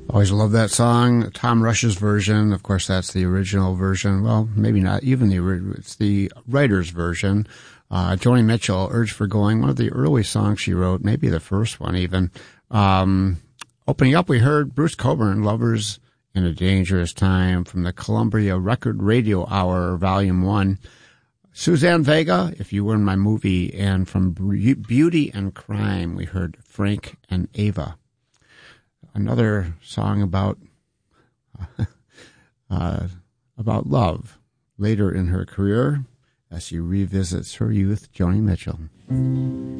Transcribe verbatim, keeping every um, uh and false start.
Always love that song. Tom Rush's version, of course, that's the original version. Well, maybe not even the original. It's the writer's version. Uh, Joni Mitchell, Urge for Going, one of the early songs she wrote, maybe the first one even. Um, opening up, we heard Bruce Cockburn, Lovers in a Dangerous Time, from the Columbia Record Radio Hour, Volume one. Suzanne Vega, If You Were in My Movie, and from Beauty and Crime, we heard Frank and Ava. Another song about uh, about love later in her career as she revisits her youth, Joni Mitchell.